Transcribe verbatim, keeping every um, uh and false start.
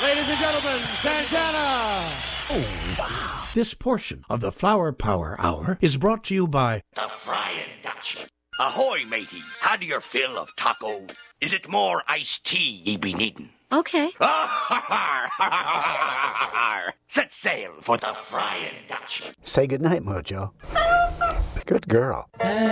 Ladies and gentlemen, Santana! Oh, wow. This portion of the Flower Power Hour is brought to you by The Frying Dutchman. Ahoy, matey. Had your fill of taco. Is it more iced tea ye be needin'? Okay. Set sail for the Frying Dutchman. Say goodnight, Mojo. Good girl.